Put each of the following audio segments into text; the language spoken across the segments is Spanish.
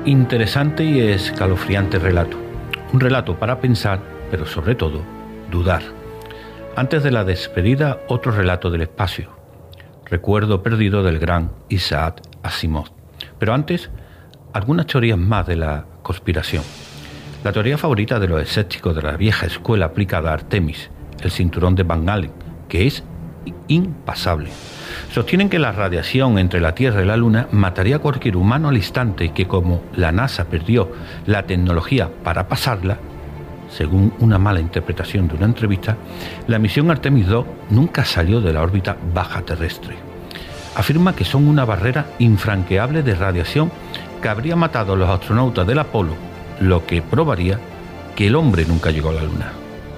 Interesante y escalofriante relato. Un relato para pensar, pero sobre todo, dudar. Antes de la despedida, otro relato del espacio. Recuerdo perdido del gran Isaac Asimov. Pero antes, algunas teorías más de la conspiración. La teoría favorita de los escépticos de la vieja escuela aplicada a Artemis, el cinturón de Van Allen, que es impasable. Sostienen que la radiación entre la Tierra y la Luna mataría a cualquier humano al instante y que como la NASA perdió la tecnología para pasarla, según una mala interpretación de una entrevista, la misión Artemis II nunca salió de la órbita baja terrestre. Afirma que son una barrera infranqueable de radiación que habría matado a los astronautas del Apolo, lo que probaría que el hombre nunca llegó a la Luna.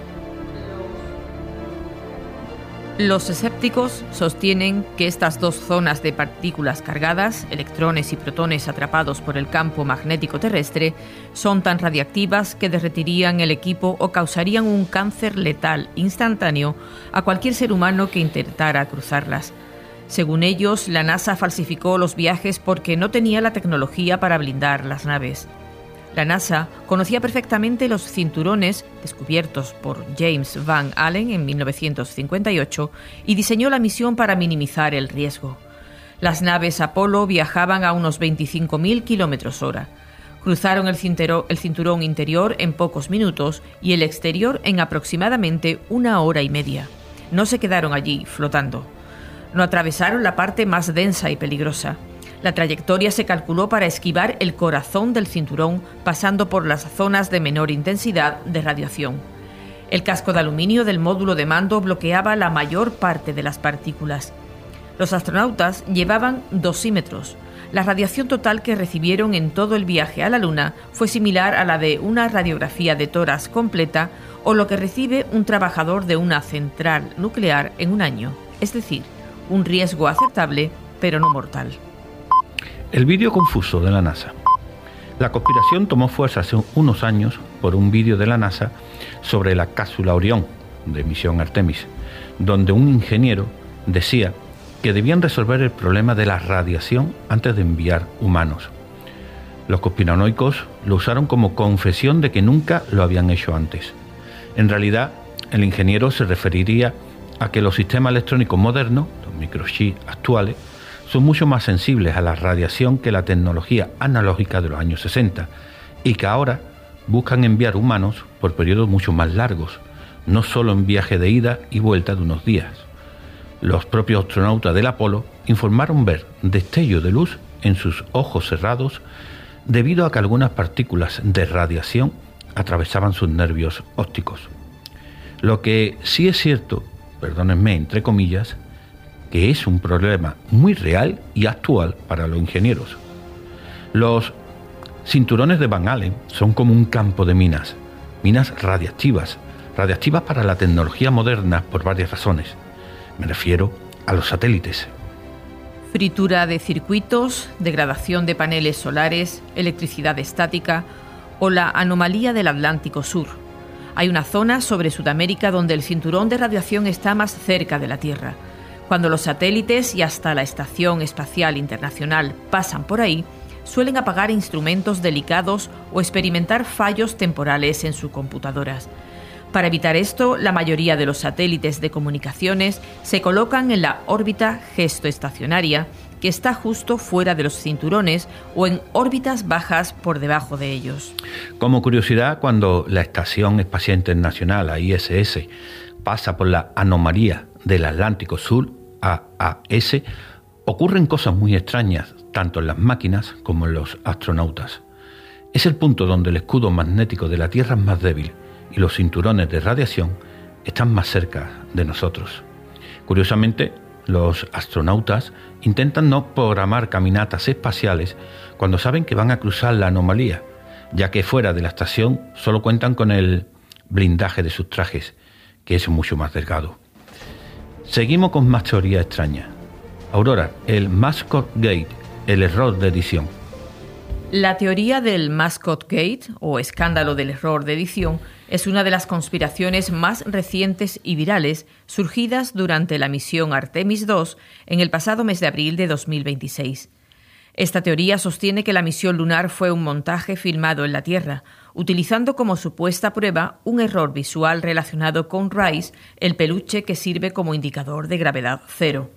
Los escépticos sostienen que estas dos zonas de partículas cargadas, electrones y protones atrapados por el campo magnético terrestre, son tan radiactivas que derretirían el equipo o causarían un cáncer letal instantáneo a cualquier ser humano que intentara cruzarlas. Según ellos, la NASA falsificó los viajes porque no tenía la tecnología para blindar las naves. La NASA conocía perfectamente los cinturones descubiertos por James Van Allen en 1958 y diseñó la misión para minimizar el riesgo. Las naves Apolo viajaban a unos 25.000 km/h. Cruzaron el cinturón interior en pocos minutos y el exterior en aproximadamente 1 hora y media. No se quedaron allí flotando. No atravesaron la parte más densa y peligrosa. La trayectoria se calculó para esquivar el corazón del cinturón, pasando por las zonas de menor intensidad de radiación. El casco de aluminio del módulo de mando bloqueaba la mayor parte de las partículas. Los astronautas llevaban dosímetros. La radiación total que recibieron en todo el viaje a la Luna fue similar a la de una radiografía de tórax completa o lo que recibe un trabajador de una central nuclear en un año. Es decir, un riesgo aceptable, pero no mortal. El vídeo confuso de la NASA. La conspiración tomó fuerza hace unos años por un vídeo de la NASA sobre la cápsula Orión de misión Artemis, donde un ingeniero decía que debían resolver el problema de la radiación antes de enviar humanos. Los conspiranoicos lo usaron como confesión de que nunca lo habían hecho antes. En realidad, el ingeniero se referiría a que los sistemas electrónicos modernos, los microchips actuales, son mucho más sensibles a la radiación que la tecnología analógica de los años 60 y que ahora buscan enviar humanos por periodos mucho más largos, no solo en viaje de ida y vuelta de unos días. Los propios astronautas del Apolo informaron ver destellos de luz en sus ojos cerrados debido a que algunas partículas de radiación atravesaban sus nervios ópticos. Lo que sí es cierto, perdónenme entre comillas, que es un problema muy real y actual para los ingenieros. Los cinturones de Van Allen son como un campo de minas radiactivas para la tecnología moderna por varias razones. Me refiero a los satélites. Fritura de circuitos, degradación de paneles solares, electricidad estática o la anomalía del Atlántico Sur. Hay una zona sobre Sudamérica donde el cinturón de radiación está más cerca de la Tierra. Cuando los satélites y hasta la Estación Espacial Internacional pasan por ahí, suelen apagar instrumentos delicados o experimentar fallos temporales en sus computadoras. Para evitar esto, la mayoría de los satélites de comunicaciones se colocan en la órbita geoestacionaria, que está justo fuera de los cinturones o en órbitas bajas por debajo de ellos. Como curiosidad, cuando la Estación Espacial Internacional, la ISS, pasa por la anomalía del Atlántico Sur, AAS, ocurren cosas muy extrañas, tanto en las máquinas como en los astronautas. Es el punto donde el escudo magnético de la Tierra es más débil y los cinturones de radiación están más cerca de nosotros. Curiosamente, los astronautas intentan no programar caminatas espaciales cuando saben que van a cruzar la anomalía, ya que fuera de la estación solo cuentan con el blindaje de sus trajes, que es mucho más delgado. Seguimos con más teorías extrañas. Aurora, el Mascot Gate, el error de edición. La teoría del Mascot Gate, o escándalo del error de edición, es una de las conspiraciones más recientes y virales surgidas durante la misión Artemis II en el pasado mes de abril de 2026. Esta teoría sostiene que la misión lunar fue un montaje filmado en la Tierra, utilizando como supuesta prueba un error visual relacionado con Rice, el peluche que sirve como indicador de gravedad cero.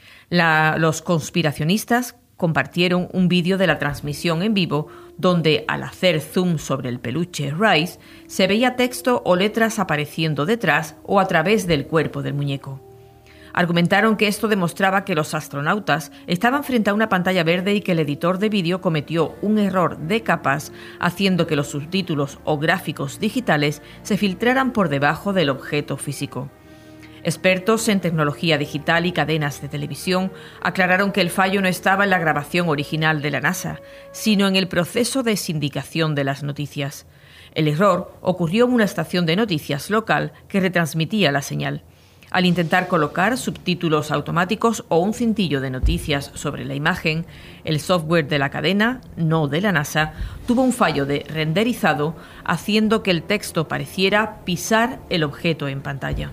Los conspiracionistas compartieron un vídeo de la transmisión en vivo donde, al hacer zoom sobre el peluche Rice, se veía texto o letras apareciendo detrás o a través del cuerpo del muñeco. Argumentaron que esto demostraba que los astronautas estaban frente a una pantalla verde y que el editor de vídeo cometió un error de capas, haciendo que los subtítulos o gráficos digitales se filtraran por debajo del objeto físico. Expertos en tecnología digital y cadenas de televisión aclararon que el fallo no estaba en la grabación original de la NASA, sino en el proceso de sindicación de las noticias. El error ocurrió en una estación de noticias local que retransmitía la señal. Al intentar colocar subtítulos automáticos o un cintillo de noticias sobre la imagen, el software de la cadena, no de la NASA, tuvo un fallo de renderizado, haciendo que el texto pareciera pisar el objeto en pantalla.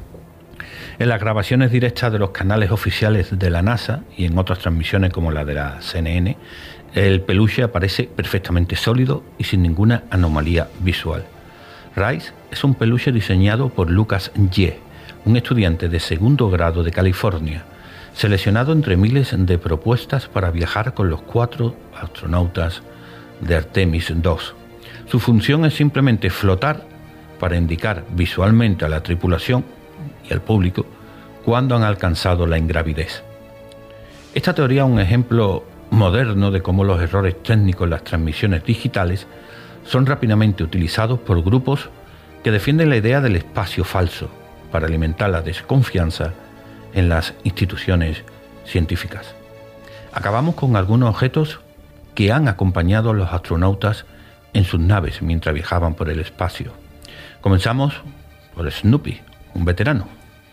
En las grabaciones directas de los canales oficiales de la NASA y en otras transmisiones como la de la CNN, el peluche aparece perfectamente sólido y sin ninguna anomalía visual. Rice es un peluche diseñado por Lucas Ye, un estudiante de segundo grado de California, seleccionado entre miles de propuestas para viajar con los 4 astronautas de Artemis II. Su función es simplemente flotar para indicar visualmente a la tripulación y al público cuando han alcanzado la ingravidez. Esta teoría es un ejemplo moderno de cómo los errores técnicos en las transmisiones digitales son rápidamente utilizados por grupos que defienden la idea del espacio falso para alimentar la desconfianza en las instituciones científicas. Acabamos con algunos objetos que han acompañado a los astronautas en sus naves mientras viajaban por el espacio. Comenzamos por Snoopy, un veterano.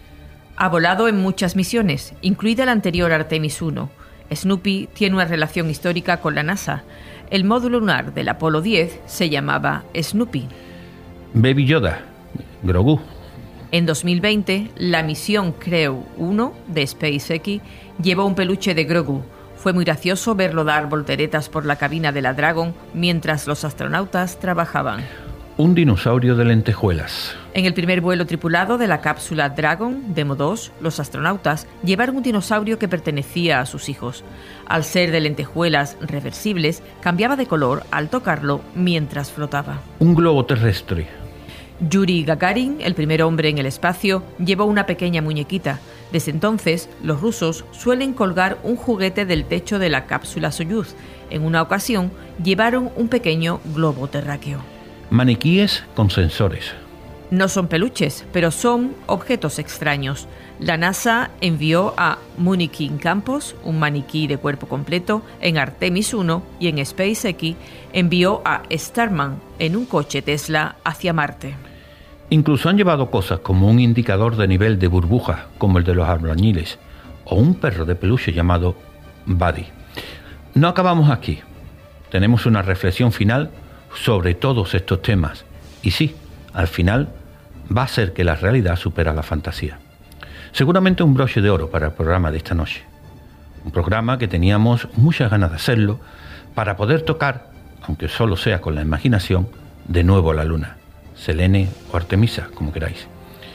Ha volado en muchas misiones, incluida la anterior Artemis I. Snoopy tiene una relación histórica con la NASA. El módulo lunar del Apolo 10 se llamaba Snoopy. Baby Yoda, Grogu. En 2020, la misión Crew 1 de SpaceX llevó un peluche de Grogu. Fue muy gracioso verlo dar volteretas por la cabina de la Dragon mientras los astronautas trabajaban. Un dinosaurio de lentejuelas. En el primer vuelo tripulado de la cápsula Dragon Demo 2, los astronautas llevaron un dinosaurio que pertenecía a sus hijos. Al ser de lentejuelas reversibles, cambiaba de color al tocarlo mientras flotaba. Un globo terrestre. Yuri Gagarin, el primer hombre en el espacio, llevó una pequeña muñequita. Desde entonces, los rusos suelen colgar un juguete del techo de la cápsula Soyuz. En una ocasión, llevaron un pequeño globo terráqueo. Maniquíes con sensores. No son peluches, pero son objetos extraños. La NASA envió a Munikin Campos, un maniquí de cuerpo completo, en Artemis I, y en SpaceX envió a Starman en un coche Tesla hacia Marte. Incluso han llevado cosas como un indicador de nivel de burbujas, como el de los albañiles, o un perro de peluche llamado Buddy. No acabamos aquí. Tenemos una reflexión final sobre todos estos temas. Y sí, al final va a ser que la realidad supera la fantasía. Seguramente un broche de oro para el programa de esta noche. Un programa que teníamos muchas ganas de hacerlo para poder tocar, aunque solo sea con la imaginación, de nuevo la luna. Selene o Artemisa, como queráis.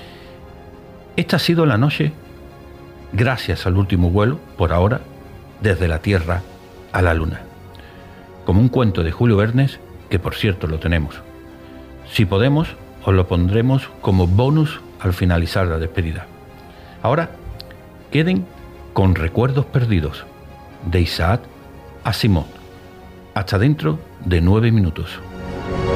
Esta ha sido la noche, gracias al último vuelo, por ahora, desde la Tierra a la Luna. Como un cuento de Julio Verne, que por cierto lo tenemos. Si podemos, os lo pondremos como bonus al finalizar la despedida. Ahora, queden con Recuerdos Perdidos, de Isaac Asimov. Hasta dentro de 9 minutos.